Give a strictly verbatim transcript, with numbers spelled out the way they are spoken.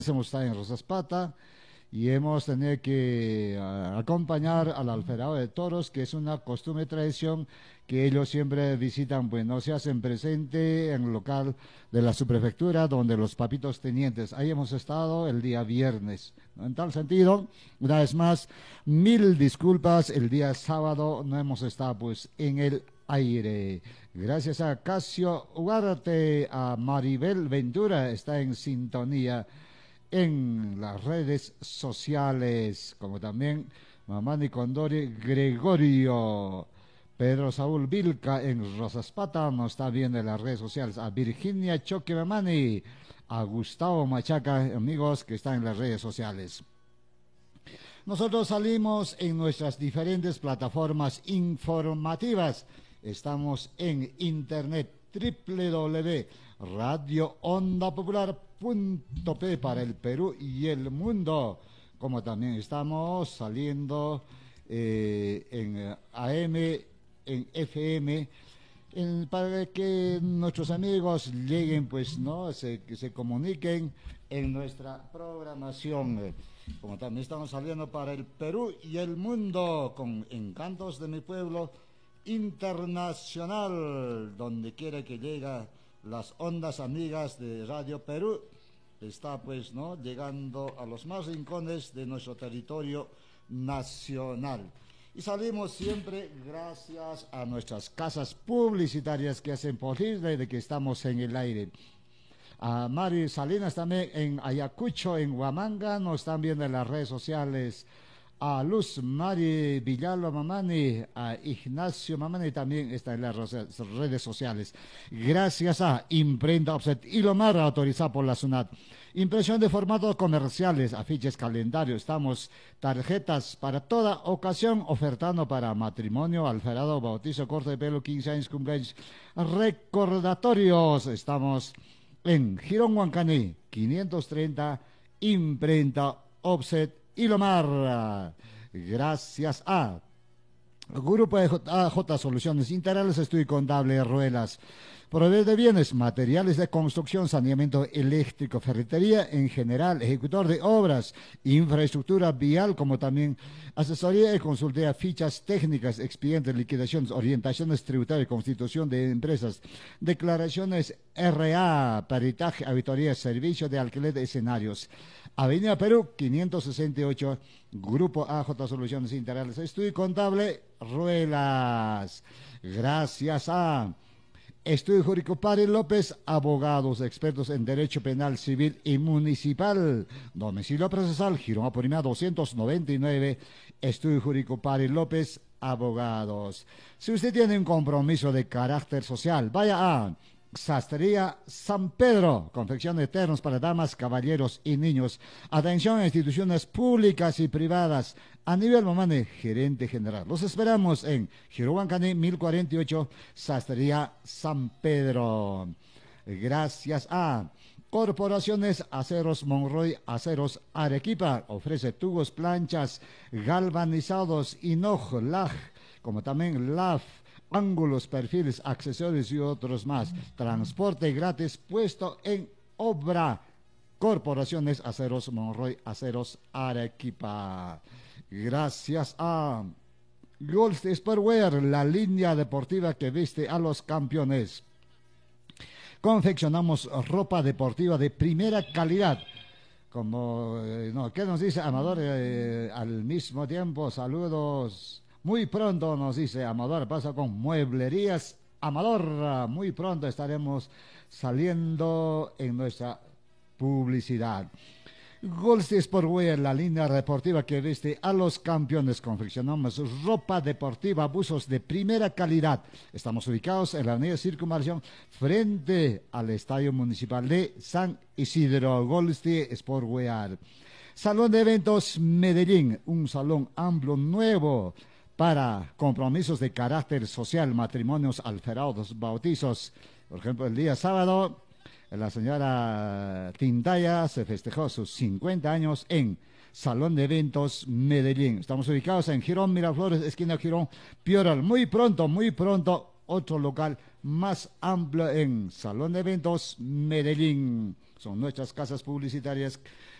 Hemos estado en Rosaspata y hemos tenido que uh, acompañar al alferado de toros, que es una costumbre y tradición que ellos siempre visitan, pues no se hacen presente en el local de la subprefectura, donde los papitos tenientes, ahí hemos estado el día viernes. En tal sentido, una vez más, mil disculpas, el día sábado no hemos estado pues en el aire. Gracias a Casio Ugarte, a Maribel Ventura, está en sintonía en las redes sociales, como también Mamani Condori Gregorio, Pedro Saúl Vilca en Rosaspata nos está viendo en las redes sociales, a Virginia Choque Mamani, a Gustavo Machaca, amigos que están en las redes sociales. Nosotros salimos en nuestras diferentes plataformas informativas, estamos en internet doble u doble u doble u punto radio onda popular punto pe para el Perú y el mundo, como también estamos saliendo eh, en A M, en F M, en, para que nuestros amigos lleguen, pues, ¿no? Se, que se comuniquen en nuestra programación. Como también estamos saliendo para el Perú y el mundo con Encantos de mi Pueblo internacional, donde quiera que llegue las ondas amigas de Radio Perú, está pues, ¿no?, llegando a los más rincones de nuestro territorio nacional. Y salimos siempre gracias a nuestras casas publicitarias que hacen posible de que estamos en el aire. A Mari Salinas también en Ayacucho, en Huamanga, nos están viendo en las redes sociales. A Luz Mari Villalba Mamani, a Ignacio Mamani también está en las redes sociales. Gracias a Imprenta Offset y Lomar, autorizada por la SUNAT. Impresión de formatos comerciales, afiches, calendario. Estamos tarjetas para toda ocasión, ofertando para matrimonio, alferado, bautizo, corte de pelo, quince años, cumpleaños, recordatorios. Estamos en Girón Huancaní, quinientos treinta, Imprenta Offset y Lomar. Gracias a Grupo de A J Soluciones Integrales, Estudio Contable, Ruelas, proveedor de bienes, materiales de construcción, saneamiento eléctrico, ferretería en general, ejecutor de obras, infraestructura vial, como también asesoría y consultoría, fichas técnicas, expedientes, liquidaciones, orientaciones tributarias, constitución de empresas, declaraciones R A, peritaje, auditoría, servicio de alquiler de escenarios. Avenida Perú, quinientos sesenta y ocho, Grupo A J Soluciones Integrales, Estudio Contable, Ruelas. Gracias a Estudio Jurídico Pari López, abogados expertos en Derecho Penal, Civil y Municipal. Domicilio procesal, Girón Apurímac doscientos noventa y nueve, Estudio Jurídico Pari López, abogados. Si usted tiene un compromiso de carácter social, vaya a Sastrería San Pedro, confección de ternos para damas, caballeros y niños. Atención a instituciones públicas y privadas. A nivel Mamani, gerente general. Los esperamos en Girón Huancaní mil cuarenta y ocho, Sastrería San Pedro. Gracias a Corporaciones Aceros Monroy, Aceros Arequipa. Ofrece tubos, planchas, galvanizados, Inoj, Laj, como también L A F, ángulos, perfiles, accesorios y otros más. Transporte gratis puesto en obra. Corporaciones Aceros Monroy, Aceros Arequipa. Gracias a Gold Sportwear, la línea deportiva que viste a los campeones. Confeccionamos ropa deportiva de primera calidad. Como, eh, no, ¿qué nos dice Amador? Eh, al mismo tiempo, saludos. Muy pronto nos dice Amador, pasa con Mueblerías Amador. Muy pronto estaremos saliendo en nuestra publicidad. Golsti Sportwear, la línea deportiva que viste a los campeones. Confeccionamos ropa deportiva, buzos de primera calidad. Estamos ubicados en la avenida Circunvalación, frente al Estadio Municipal de San Isidro. Golsti Sportwear. Salón de Eventos Medellín, un salón amplio nuevo para compromisos de carácter social, matrimonios, alferados, bautizos. Por ejemplo, el día sábado, la señora Tintaya se festejó sus cincuenta años en Salón de Eventos Medellín. Estamos ubicados en Girón Miraflores, esquina Girón Pioral. Muy pronto, muy pronto, otro local más amplio en Salón de Eventos Medellín. son nuestras casas publicitarias